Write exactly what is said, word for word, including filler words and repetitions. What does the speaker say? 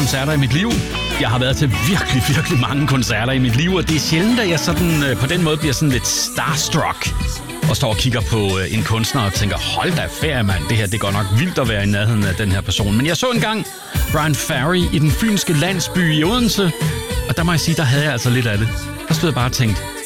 koncerter i mit liv. Jeg har været til virkelig, virkelig mange koncerter i mit liv, og det er sjældent, at jeg sådan, øh, på den måde bliver sådan lidt starstruck og står og kigger på øh, en kunstner og tænker, hold da ferie, mand, det her det går nok vildt at være i nærheden af den her person. Men jeg så engang Brian Ferry i den fynske landsby i Odense, og der må jeg sige, der havde jeg altså lidt af det. Der stod jeg bare og tænkte,